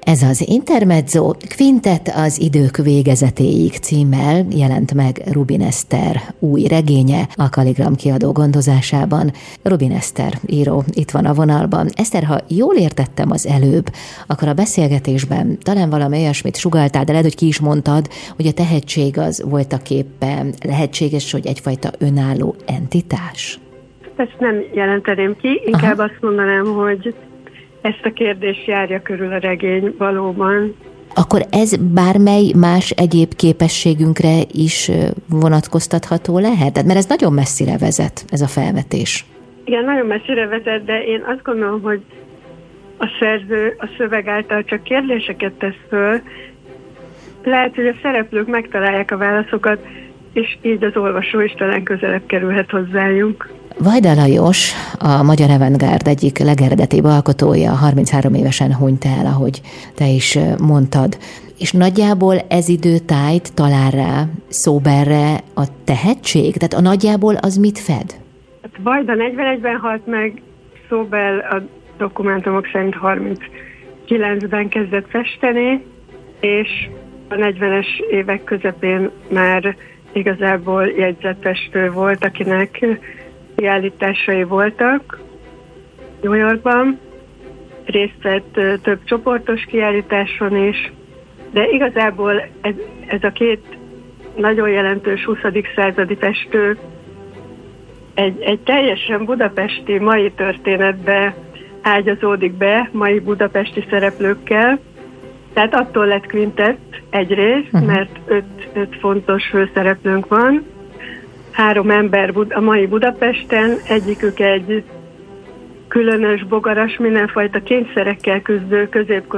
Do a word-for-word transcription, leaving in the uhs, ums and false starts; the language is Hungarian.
Ez az Intermezzo Quintet az idők végezetéig címmel jelent meg Rubin Eszter új regénye a Kaligram kiadó gondozásában. Rubin Eszter író itt van a vonalban. Eszter, ha jól értettem az előbb, akkor a beszélgetésben talán valami olyasmit sugalltál, de lehet, hogy ki is mondtad, hogy a tehetség az voltaképpen lehetséges, hogy egyfajta önálló entitás? Ezt nem jelenteném ki, inkább Aha. azt mondanám, hogy ezt a kérdést járja körül a regény valóban. Akkor ez bármely más egyéb képességünkre is vonatkoztatható lehet? Tehát, mert ez nagyon messzire vezet, ez a felvetés. Igen, nagyon messzire vezet, de én azt gondolom, hogy a szerző a szöveg által csak kérdéseket tesz föl. Lehet, hogy a szereplők megtalálják a válaszokat, és így az olvasó is talán közelebb kerülhet hozzájuk. Vajda Lajos, a magyar avantgárd egyik legeredetibb alkotója, harminchárom évesen hunyt el, ahogy te is mondtad. És nagyjából ez időtájt talál rá Szóberre a tehetség? Tehát a nagyjából az mit fed? Vajda negyvenegyben halt meg, Szóber a dokumentumok szerint harminckilencben kezdett festeni, és a negyvenes évek közepén már igazából jegyzetfestő volt, akinek kiállításai voltak New Yorkban. Részt vett több csoportos kiállításon is, de igazából ez, ez a két nagyon jelentős huszadik századi festő egy, egy teljesen budapesti mai történetbe ágyazódik be, mai budapesti szereplőkkel. Tehát attól lett Quintett egyrészt, uh-huh. mert öt, öt fontos főszereplőnk van. Három ember a mai Budapesten, egyikük egy különös, bogaras, mindenfajta kényszerekkel küzdő középkorú